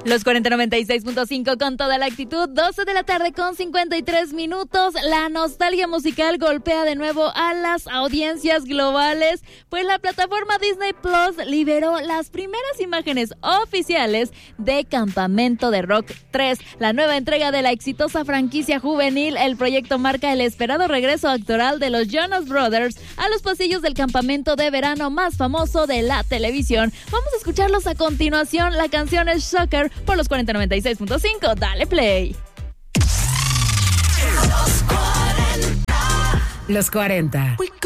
Los 4096.5 con toda la actitud, 12 de la tarde con 53 minutos. La nostalgia musical golpea de nuevo a las audiencias globales, pues la plataforma Disney Plus liberó las primeras imágenes oficiales de Campamento de Rock 3, la nueva entrega de la exitosa franquicia juvenil. El proyecto marca el esperado regreso actoral de los Jonas Brothers a los pasillos del campamento de verano más famoso de la televisión. Vamos a escucharlos a continuación. La canción es Shocker por los 4096.5. Dale play. Los 40.